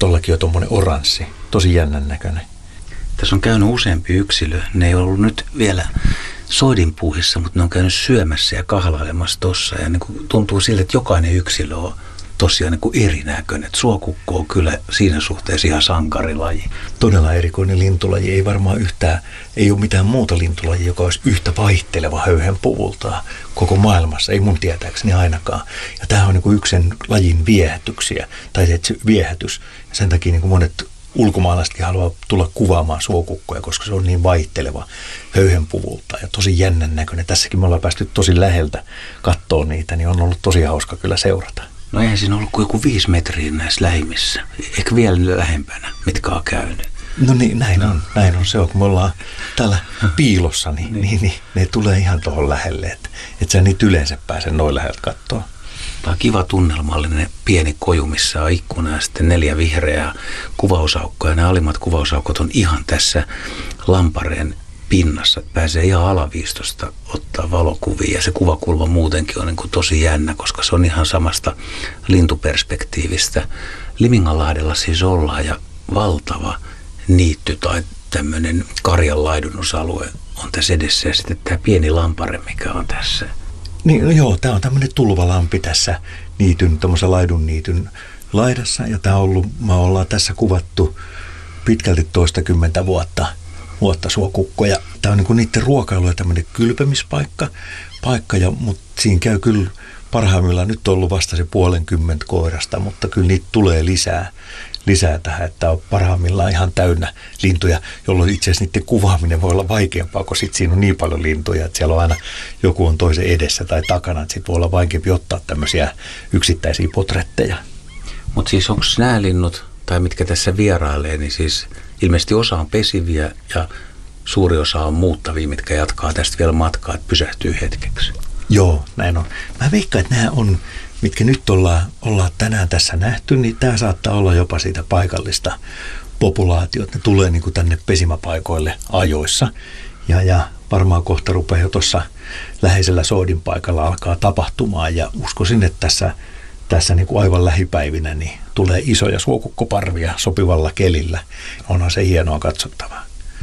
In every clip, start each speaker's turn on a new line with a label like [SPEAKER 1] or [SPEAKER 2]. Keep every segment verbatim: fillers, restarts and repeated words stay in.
[SPEAKER 1] tollakin on tommonen oranssi, tosi jännän näköinen.
[SPEAKER 2] Tässä on käynyt useampi yksilö. Ne ei ollut nyt vielä soidinpuuhissa, mutta ne on käynyt syömässä ja kahlailemassa tossa. Ja niin kuin tuntuu siltä, että jokainen yksilö on tosiaan niin kuin erinäköinen. Suokukko on kyllä siinä suhteessa ihan sankarilaji.
[SPEAKER 1] Todella erikoinen lintulaji. Ei varmaan yhtään, ei ole mitään muuta lintulajia, joka olisi yhtä vaihteleva höyhenpuvultaan koko maailmassa. Ei mun tietääkseni ainakaan. Ja tämähän on niin kuin yksi sen lajin viehätyksiä, tai se viehätys. Ja sen takia niin kuin monet ulkomaalaisetkin haluaa tulla kuvaamaan suokukkoja, koska se on niin vaihteleva höyhenpuvulta ja tosi jännän näköinen. Tässäkin me ollaan päästy tosi läheltä katsoa niitä, niin on ollut tosi hauska kyllä seurata.
[SPEAKER 2] No eihän siinä ollut kuin joku viisi metriä näissä lähimmissä. Ehkä vielä lähempänä, mitkä on käynyt.
[SPEAKER 1] No niin, näin on. Näin on se on, kun me ollaan täällä piilossa, niin, niin. Niin, niin ne tulee ihan tuohon lähelle, että et sä niitä yleensä pääse noin läheltä katsoa.
[SPEAKER 2] Tämä on kiva tunnelmallinen pieni koju, missä on ikkuna ja sitten neljä vihreää kuvausaukkoa. Ja nämä alimmat kuvausaukot on ihan tässä lampareen pinnassa. Että pääsee ihan alaviistosta ottaa valokuvia. Ja se kuvakulma muutenkin on niin kuin tosi jännä, koska se on ihan samasta lintuperspektiivistä. Liminganlahdella siis ollaan ja valtava niitty tai tämmöinen karjanlaidunusalue on tässä edessä. Ja sitten tämä pieni lampare, mikä on tässä.
[SPEAKER 1] Niin, no joo, tämä on tämmöinen tulvalampi tässä niityn, tämmöisen laidun niityn laidassa. Ja tämä on ollut, me ollaan tässä kuvattu pitkälti toistakymmentä vuotta, vuotta suokukkoja. Tämä on niin kuin niiden ruokailu ja tämmöinen kylpemispaikka, paikka, ja, mutta siinä käy kyllä parhaimmillaan, nyt on ollut vasta se puolenkymmentä koirasta, mutta kyllä niitä tulee lisää. lisää tähän, että on parhaimmillaan ihan täynnä lintuja, jolloin itse asiassa niiden kuvaaminen voi olla vaikeampaa, kun sit siinä on niin paljon lintuja, että siellä on aina joku on toisen edessä tai takana, että sit voi olla vaikeampi ottaa tämmöisiä yksittäisiä potretteja.
[SPEAKER 2] Mutta siis onko nämä linnut, tai mitkä tässä vierailee, niin siis ilmeisesti osa on pesiviä ja suuri osa on muuttavia, mitkä jatkaa tästä vielä matkaa, että pysähtyy hetkeksi.
[SPEAKER 1] Joo, näin on. Mä veikkaan, että nämä on, mitkä nyt ollaan, ollaan tänään tässä nähty, niin tämä saattaa olla jopa siitä paikallista populaatiota. Ne tulee niin kuin tänne pesimäpaikoille ajoissa. Ja, ja varmaan kohta rupeaa jo tuossa läheisellä soidin paikalla alkaa tapahtumaan. Ja uskoisin, että tässä, tässä niin kuin aivan lähipäivinä niin tulee isoja suokukkoparvia sopivalla kelillä. Onhan se hienoa katsottavaa.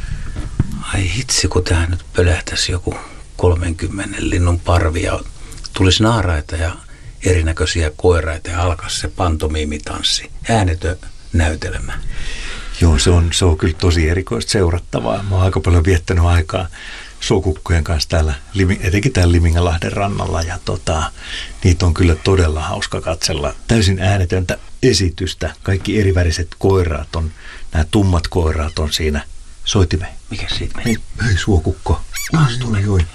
[SPEAKER 2] Ai hitsi, kun tähän nyt pölähtäisi joku kolmenkymmenen linnun parvi ja tulisi naaraita ja erinäköisiä koiraita ja alkaisi se pantomiimitanssi, äänetön näytelmä.
[SPEAKER 1] Joo, se on, se on kyllä tosi erikoista seurattavaa. Mä oon aika paljon viettänyt aikaa suokukkojen kanssa täällä, etenkin täällä Liminganlahden rannalla, ja tota, niitä on kyllä todella hauska katsella. Täysin äänetöntä esitystä. Kaikki eriväriset koiraat on, nämä tummat koiraat on siinä. Soitimme.
[SPEAKER 2] Mikä siitä meni?
[SPEAKER 1] Hei, hei suokukko.
[SPEAKER 2] Taas tuli. Joi.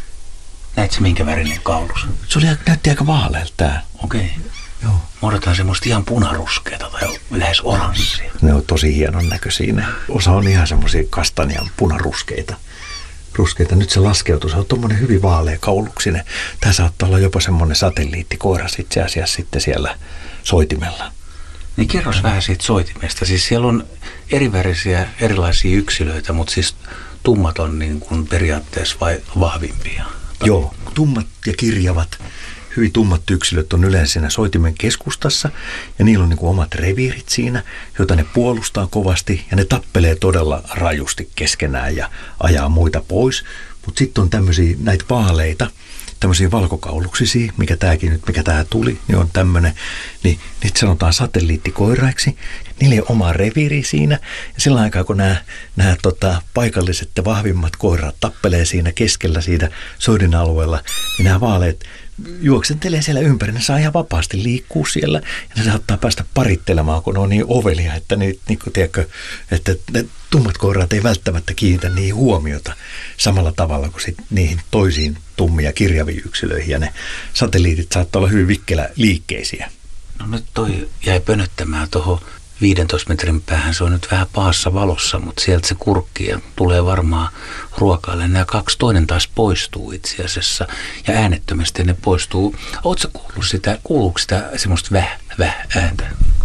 [SPEAKER 2] Näit se minkä värinen kaulus?
[SPEAKER 1] Se oli, näytti aika vaaleelta tää.
[SPEAKER 2] Okei. Okay.
[SPEAKER 1] Joo.
[SPEAKER 2] Muodotaan semmoista ihan punaruskeita tai lähes oranssia.
[SPEAKER 1] Ne on tosi hienon näköisiä. Osa on ihan semmoisia kastanian punaruskeita. Ruskeita. Nyt se laskeutuu. Se on tommonen hyvin vaalea kauluksinen. Tää saattaa olla jopa semmonen satelliittikoiras itse asiassa sitten siellä soitimella.
[SPEAKER 2] Niin kerros vähän siitä soitimesta. Siis siellä on erivärisiä erilaisia yksilöitä, mutta siis tummat on niin kuin periaatteessa vai vahvimpia?
[SPEAKER 1] Joo, tummat ja kirjavat, hyvin tummat yksilöt on yleensä siinä soitimen keskustassa ja niillä on niin kuin omat reviirit siinä, joita ne puolustaa kovasti ja ne tappelee todella rajusti keskenään ja ajaa muita pois. Mutta sitten on tämmöisiä näitä vaaleita, tämmöisiä valkokauluksisia, mikä tämäkin nyt, mikä tää tuli, niin on tämmöinen, niin niitä sanotaan satelliittikoiraiksi. Niillä ei ole omaa reviiriä siinä. Ja sillä aikaa, kun nämä, nämä tota, paikalliset ja vahvimmat koirat tappelee siinä keskellä siitä soidin alueella, niin nämä vaaleet juoksentelee siellä ympäri. Ne saa ihan vapaasti liikkua siellä ja ne saattaa päästä parittelemaan, kun ne on niin ovelia, että, ne, niin kuin, tiedätkö, että ne tummat koirat ei välttämättä kiinnitä niihin huomiota samalla tavalla kuin sit niihin toisiin tummia kirjaviin yksilöihin. Ja ne satelliitit saattaa olla hyvin vikkelä liikkeisiä.
[SPEAKER 2] No nyt toi jäi pönöttämään tuohon viidentoista metrin päähän. Se on nyt vähän pahassa valossa, mutta sieltä se kurkki ja tulee varmaan ruokaille. Nämä kaksi, toinen taas poistuu itse asiassa ja äänettömästi ne poistuu. Oletko kuullut sitä, kuuluuko sitä semmoista väh, väh ääntä?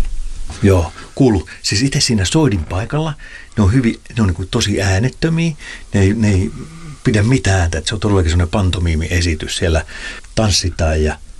[SPEAKER 1] Joo, kuuluu. Siis itse siinä soidin paikalla ne on, hyvin, ne on niin kuin tosi äänettömiä. Ne ei, ne ei pidä mitään ääntä. Että se on todellakin semmoinen pantomiimi-esitys. Siellä tanssitaan ja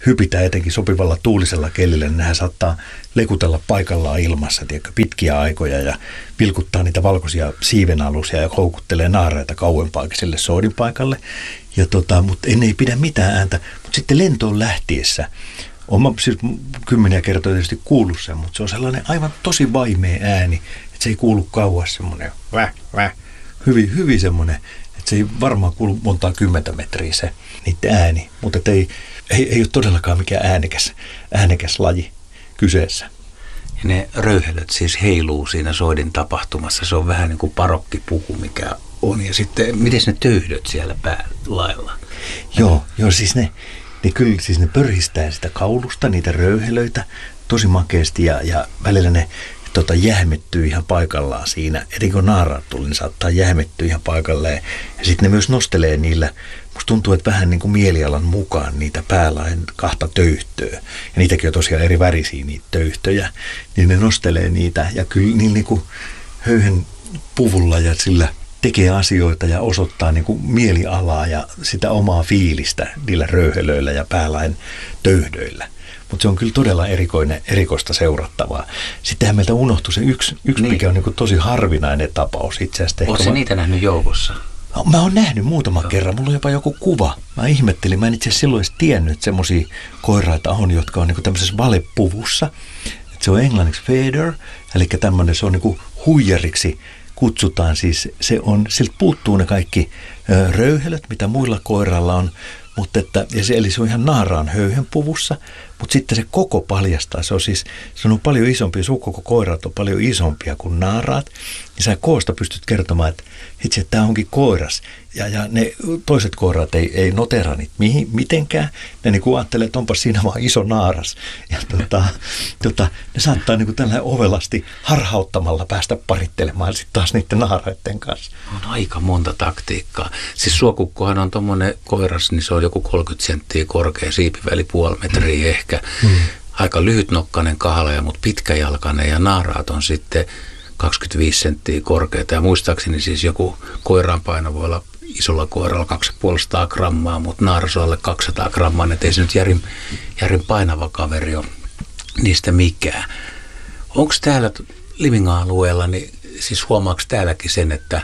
[SPEAKER 1] hypitä etenkin sopivalla tuulisella kellillä, niin nehän saattaa lekutella paikallaan ilmassa, tiedätkö, pitkiä aikoja ja vilkuttaa niitä valkoisia siivenalusia ja houkuttelee naareita kauempaakin sille soidinpaikalle. Ja tota, mutta en ei pidä mitään ääntä, mutta sitten lentoon lähtiessä, olen siis kymmeniä kertoja tietysti kuullut sen, mutta se on sellainen aivan tosi vaimea ääni, että se ei kuulu kauas semmoinen väh, väh, hyvin, hyvin semmoinen, että se ei varmaan kuulu montaa kymmentä metriä se niiden ääni, mutta ei, ei, ei ole todellakaan mikään äänekäs, äänekäs laji kyseessä.
[SPEAKER 2] Ja ne röyhelöt siis heiluu siinä soidin tapahtumassa, se on vähän niin kuin parokkipuku, mikä on. Ja sitten, miten ne töyhdöt siellä päälailla?
[SPEAKER 1] Joo, joo siis ne, ne kyllä siis ne pörhistää sitä kaulusta, niitä röyhelöitä tosi makeasti ja, ja välillä ne tota, jähmettyy ihan paikallaan siinä. Eli kun naaraat tuli, niin saattaa jähmettyä ihan paikalleen. Ja sitten ne myös nostelee niillä, musta tuntuu, että vähän niin kuin mielialan mukaan niitä päälain kahta töyhtöä. Ja niitäkin on tosiaan eri värisiä niitä töyhtöjä. Niin ne nostelee niitä ja kyllä niin, niin kuin höyhen puvulla ja sillä tekee asioita ja osoittaa niin kuin mielialaa ja sitä omaa fiilistä niillä röyhelöillä ja päälain töyhdöillä. Mutta se on kyllä todella erikoinen, erikoista seurattavaa. Sittenhän meiltä unohtui se yksi, yksi niin. mikä on niin kuin tosi harvinainen tapaus itse asiassa.
[SPEAKER 2] Oletko
[SPEAKER 1] mä...
[SPEAKER 2] niitä nähnyt joukossa?
[SPEAKER 1] Mä oon nähnyt muutaman Joo. kerran. Mulla on jopa joku kuva. Mä ihmettelin. Mä en itse asiassa silloin edes tiennyt, että semmosia koiraita on, jotka on niin kuin tämmöisessä valepuvussa. Et se on englanniksi feather, eli tämmöinen se on niin kuin huijariksi kutsutaan. Siis se on, siltä puuttuu ne kaikki ö, röyhelöt, mitä muilla koiralla on. Mutta että, ja se, eli se on ihan naaraan höyhenpuvussa, mutta sitten se koko paljastaa. Se on siis se on paljon isompi, sukkokoirat on paljon isompia kuin naaraat. Ja sä koosta pystyt kertomaan, että itse että tämä onkin koiras. Ja, ja ne toiset koirat ei, ei notera niitä mihin, mitenkään. Ne niin kuin ajattelee, että onpa siinä vaan iso naaras. Ja tota, tota, ne saattaa niin kuin tällainen ovelasti harhauttamalla päästä parittelemaan sitten taas niiden naaraiden kanssa.
[SPEAKER 2] On aika monta taktiikkaa. Siis suokukkohan on tommoinen koiras, niin se on joku kolmekymmentä senttiä korkea, siipiväli puoli metriä ehkä. Mm. Aika lyhytnokkainen kahlaja, mutta pitkäjalkainen ja naaraat on sitten kaksikymmentäviisi senttiä korkeita. Ja muistaakseni siis joku koiran paino voi olla isolla koiralla kaksisataaviisikymmentä grammaa, mutta naaras on alle kaksisataa grammaa. Että ei se nyt järin, järin painava kaveri ole niistä mikään. Onko täällä Liminga-alueella, niin siis huomaako täälläkin sen, että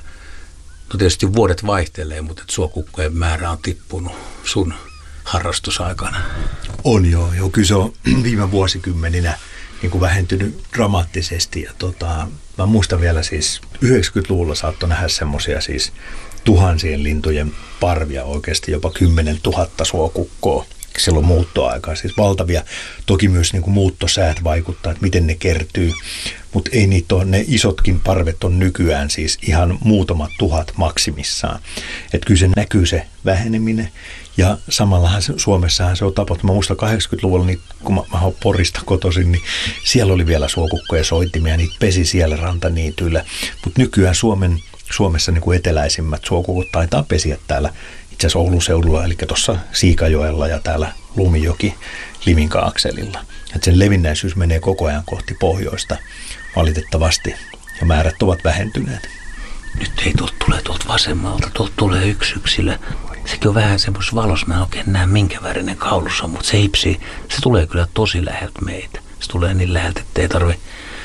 [SPEAKER 2] no tietysti vuodet vaihtelee, mutta että suokukkojen määrä on tippunut sun harrastusaikana?
[SPEAKER 1] On joo, joo kyllä se on viime vuosikymmeninä niin kuin vähentynyt dramaattisesti. Ja tota, mä muistan vielä siis yhdeksänkymmentäluvulla saattoi nähdä semmoisia siis tuhansien lintujen parvia, oikeasti jopa kymmenen tuhatta suokukkoa silloin muuttoaikaa. Siis valtavia, toki myös niin kuin muuttosäät vaikuttaa, että miten ne kertyy, mutta ei niitä ole, ne isotkin parvet on nykyään siis ihan muutamat tuhat maksimissaan. Että kyllä se näkyy se väheneminen. Ja samallahan se, Suomessahan se on tapahtunut. Mä muistan kahdeksankymmentäluvulla, niin kun mä, mä oon Porista kotoisin, niin siellä oli vielä suokukkoja soittimia, niitä pesi siellä rantaniityillä. Mutta nykyään Suomen, Suomessa niin kuin eteläisimmät suokukot taitaa pesiä täällä itse asiassa Oulun seudulla, eli tuossa Siikajoella ja täällä Lumijoki Liminka-akselilla. Että sen levinnäisyys menee koko ajan kohti pohjoista valitettavasti ja määrät ovat vähentyneet.
[SPEAKER 2] Nyt ei tuolta tule tuolta vasemmalta, tuolta tulee yksi yksilö. Sekin on vähän semmoisessa valossa, mä en oikein näe minkä värinen kaulussa, mutta se ipsi, se tulee kyllä tosi läheltä meitä. Se tulee niin läheltä, että ei tarvitse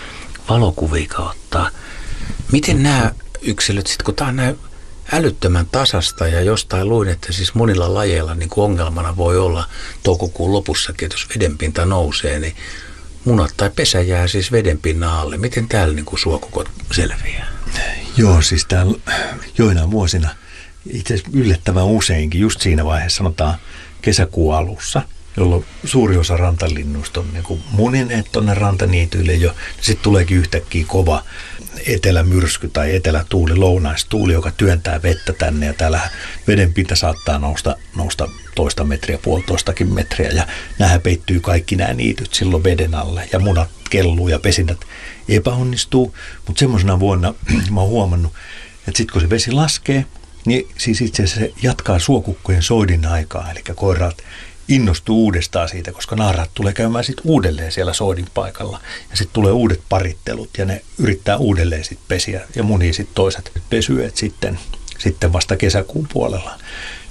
[SPEAKER 2] valokuvia ottaa. Miten nämä yksilöt, sit kun tää on näin älyttömän tasasta ja jostain luin, että siis monilla lajeilla niin kuin ongelmana voi olla toukokuun lopussakin, että jos vedenpinta nousee, niin munat tai pesä jää siis vedenpinnan alle. Miten täällä niin kuin suokukot selviää?
[SPEAKER 1] Joo, siis täällä joinain vuosina itse asiassa yllättävän useinkin, just siinä vaiheessa sanotaan kesäkuun alussa, jolloin suuri osa rantalinnuista on niin munineet tuonne rantaniityille jo. Sitten tuleekin yhtäkkiä kova etelämyrsky tai etelätuuli, lounaistuuli, joka työntää vettä tänne. Ja täällä vedenpinta saattaa nousta, nousta toista metriä, puolitoistakin metriä. Ja nämähän peittyy kaikki nämä niityt silloin veden alle. Ja munat kelluu ja pesinnät epäonnistuu. Mutta semmoisena vuonna mä oon huomannut, että sitten kun se vesi laskee, niin siis itse asiassa se jatkaa suokukkojen soidin aikaa. Eli koiraat innostuu uudestaan siitä, koska naaraat tulee käymään sitten uudelleen siellä soidin paikalla. Ja sitten tulee uudet parittelut ja ne yrittää uudelleen sitten pesiä ja munii sitten toiset pesyet sitten, sitten vasta kesäkuun puolella.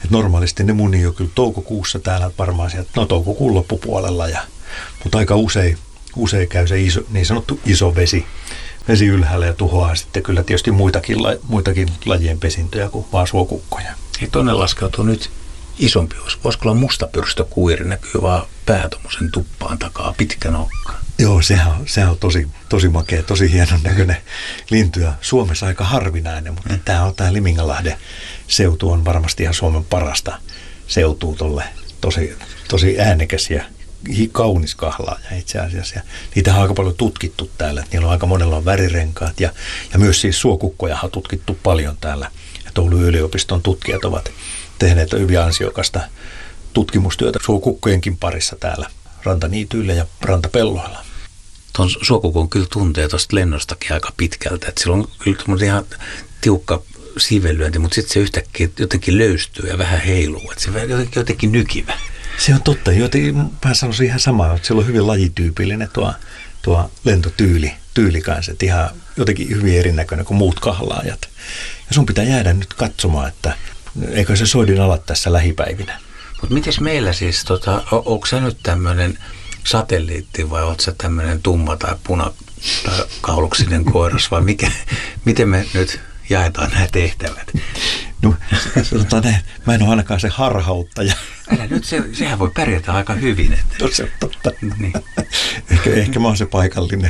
[SPEAKER 1] Et normaalisti ne munii jo kyllä toukokuussa täällä varmaan sieltä, no toukokuun loppupuolella, ja, mutta aika usein, usein käy se iso, niin sanottu iso vesi, vesi ylhäällä ja tuhoaa sitten kyllä tietysti muitakin, muitakin lajien pesintöjä kuin vaan suokukkoja.
[SPEAKER 2] Ei tuonne laskeutuu nyt isompi osa. Voisiko olla mustapyrstökuiri, näkyy vaan pää tommosen tuppaan takaa, pitkä nokka.
[SPEAKER 1] Joo, sehän on, sehän on tosi, tosi makea, tosi hienon näköinen lintu ja Suomessa aika harvinainen, mutta mm. tämä on tämä Liminganlahden seutu on varmasti ihan Suomen parasta seutua tolle. Tosi, tosi äänekäs ja kaunis kahlaaja itse asiassa. Ja niitä on aika paljon tutkittu täällä, että niillä on aika monella on värirenkaat ja, ja myös siis suokukkoja on tutkittu paljon täällä. Ja Oulun yliopiston tutkijat ovat tehneet hyvin ansiokasta tutkimustyötä suokukkojenkin parissa täällä rantaniityillä ja rantapelloilla.
[SPEAKER 2] Tuon suokukon kyllä tuntee tuosta lennostakin aika pitkältä, että sillä on kyllä ihan tiukka siivenlyönti, mutta sitten se yhtäkkiä jotenkin löystyy ja vähän heiluu, että se on jotenkin, jotenkin nykivä.
[SPEAKER 1] Se on totta, joten mä sanoisin ihan samaa, että sillä on hyvin lajityypillinen tuo, tuo lentotyyli tyyli kanssa, että ihan jotenkin hyvin erinäköinen kuin muut kahlaajat. Ja sun pitää jäädä nyt katsomaan, että eikö se soidin alat tässä lähipäivinä.
[SPEAKER 2] Mutta mites meillä siis, tota, onko sä nyt tämmöinen satelliitti vai ootko sä tämmöinen tumma tai puna tai kauluksinen koiras vai mikä, miten me nyt jaetaan nämä tehtävät?
[SPEAKER 1] No, sanotaan näin, mä en ole ainakaan se harhauttaja.
[SPEAKER 2] Älä nyt, se, sehän voi pärjätä aika hyvin. Että.
[SPEAKER 1] No se on totta. Niin. ehkä, ehkä mä oon se paikallinen,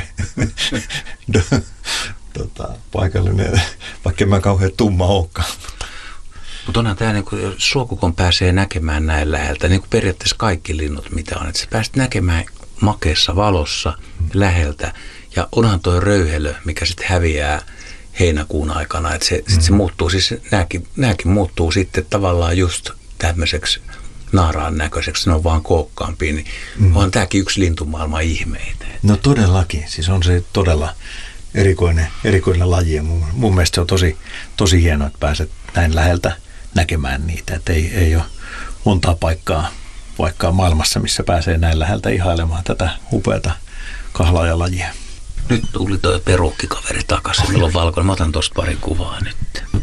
[SPEAKER 1] tota, paikallinen, vaikka en mä kauhean tumma olekaan.
[SPEAKER 2] Mutta onhan tämä, niin kun suokukon pääsee näkemään näin läheltä, niin kuin periaatteessa kaikki linnut mitä on, että sä pääset näkemään makeassa valossa läheltä. Ja onhan tuo röyhelö, mikä sitten häviää heinäkuun aikana, että se, mm. sit se muuttuu, siis nääkin, nääkin muuttuu sitten tavallaan just tämmöiseksi naaraan näköiseksi, ne on vaan kookkaampia, niin mm. on tämäkin yksi lintumaailman ihmeitä.
[SPEAKER 1] No todellakin, siis on se todella erikoinen, erikoinen laji ja mun, mun mielestä se on tosi, tosi hienoa, että pääset näin läheltä näkemään niitä, että ei, ei ole montaa paikkaa, paikkaa maailmassa, missä pääsee näin läheltä ihailemaan tätä upeata kahlaajalajia.
[SPEAKER 2] Nyt tuli toi perukkikaveri takaisin, meillä on valkoinen. Mä otan tuosta pari kuvaa nyt.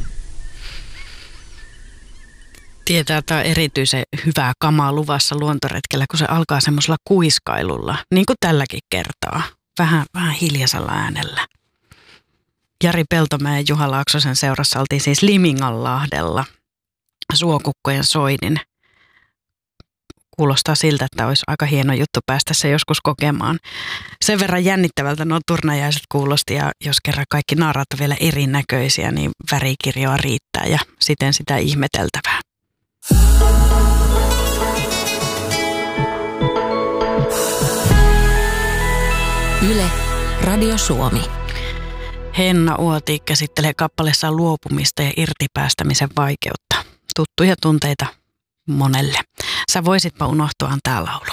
[SPEAKER 3] Tietää, että on erityisen hyvää kamaa luvassa luontoretkellä, kun se alkaa semmoisella kuiskailulla, niin kuin tälläkin kertaa. Vähän, vähän hiljaisella äänellä. Jari Peltomäen ja Juha Laaksosen seurassa oltiin siis Liminganlahdella suokukkojen soidin. Kuulostaa siltä, että olisi aika hieno juttu päästä se joskus kokemaan. Sen verran jännittävältä nuo turnajaiset kuulosti ja jos kerran kaikki naaraat on vielä erinäköisiä, niin värikirjoa riittää ja siten sitä ihmeteltävää.
[SPEAKER 4] Yle, Radio Suomi.
[SPEAKER 3] Henna Uoti käsittelee kappaleessaan luopumista ja irtipäästämisen vaikeutta. Tuttuja tunteita monelle. Sä voisitpa unohtua tää laulu.